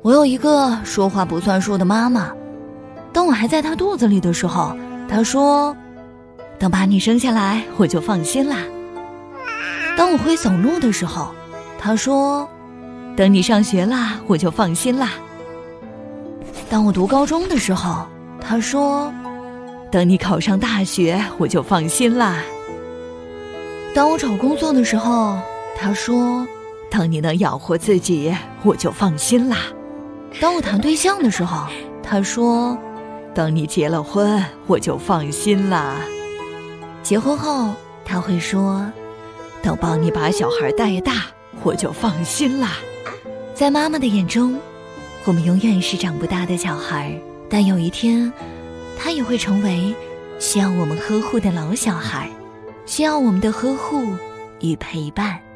我有一个说话不算数的妈妈，当我还在她肚子里的时候，她说，等把你生下来我就放心啦。当我会走路的时候，她说，等你上学啦我就放心啦。当我读高中的时候，她说，等你考上大学我就放心啦。当我找工作的时候，她说，等你能养活自己我就放心啦。当我谈对象的时候，她说，等你结了婚我就放心啦。结婚后她会说，等帮你把小孩带大我就放心啦。在妈妈的眼中，我们永远是长不大的小孩，但有一天她也会成为需要我们呵护的老小孩，需要我们的呵护与陪伴。